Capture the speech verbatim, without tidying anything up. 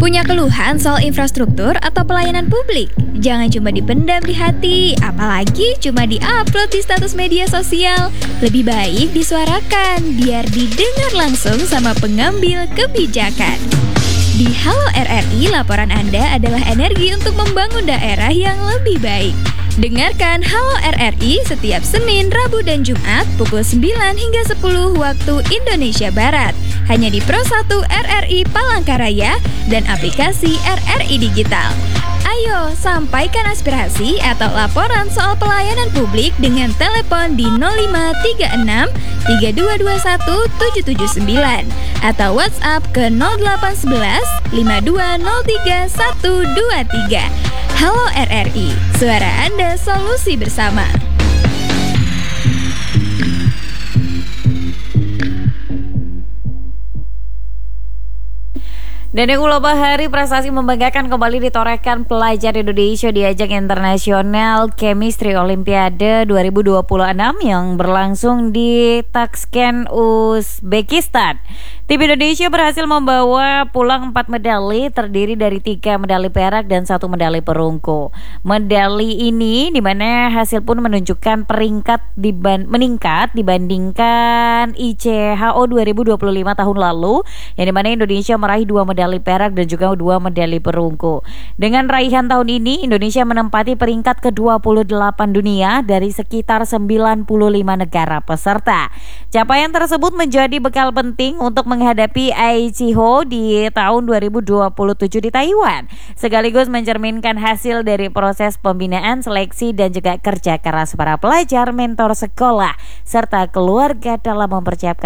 Punya keluhan soal infrastruktur atau pelayanan publik? Jangan cuma dipendam di hati, apalagi cuma di-upload di status media sosial. Lebih baik disuarakan, biar didengar langsung sama pengambil kebijakan. Di Halo R R I, laporan Anda adalah energi untuk membangun daerah yang lebih baik. Dengarkan Halo R R I setiap Senin, Rabu, dan Jumat pukul sembilan hingga sepuluh waktu Indonesia Barat. Hanya di Pro satu R R I Palangkaraya dan aplikasi R R I Digital. Ayo, sampaikan aspirasi atau laporan soal pelayanan publik dengan telepon di nol lima tiga enam tiga dua dua satu tujuh tujuh sembilan atau WhatsApp ke nol delapan satu satu lima dua nol tiga satu dua tiga. Halo R R I, suara Anda, solusi bersama. Dede Ulo Bahari, prestasi membanggakan kembali ditorehkan pelajar Indonesia di ajang internasional Chemistry Olimpiade dua ribu dua puluh enam yang berlangsung di Tashkent, Uzbekistan. Tim Indonesia berhasil membawa pulang empat medali, terdiri dari tiga medali perak dan satu medali perunggu. Medali ini dimana hasil pun menunjukkan peringkat diban- meningkat dibandingkan I C H O dua ribu dua puluh lima tahun lalu, yang dimana Indonesia meraih dua medali medali perak dan juga dua medali perunggu. Dengan raihan tahun ini, Indonesia menempati peringkat ke dua puluh delapan dunia dari sekitar sembilan puluh lima negara peserta. Capaian tersebut menjadi bekal penting untuk menghadapi I C H O di tahun dua ribu dua puluh tujuh di Taiwan, sekaligus mencerminkan hasil dari proses pembinaan, seleksi, dan juga kerja keras para pelajar, mentor sekolah, serta keluarga dalam mempersiapkan